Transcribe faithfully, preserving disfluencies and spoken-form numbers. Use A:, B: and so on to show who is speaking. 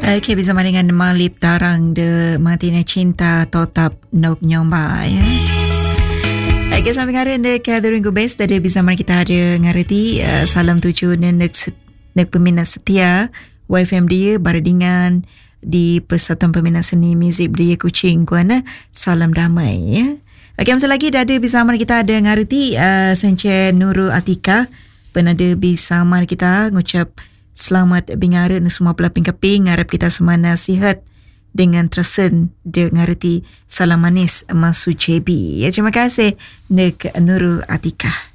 A: Okey, bersama dengan Malip Tarang de Martina Cinta Totap Nop Nyomba ya. Okey, sampai ngare de Catherine Gubes tadi bersama kita ada ngareti uh, salam tuju nek nek peminat setia Y F M dia baradingan di Persatuan Peminat Seni Muzik Belia Kuching kuana salam damai ya. Okey, masa lagi dah ada bersama kita ada ngareti uh, Sence Nurul Atika penada bersama kita ngucap selamat bingara dan semua pelaping keping. Harap kita semua nasihat dengan tersen de ngarti salam manis masuk J B. Ya, terima kasih Nek Nurul Atika.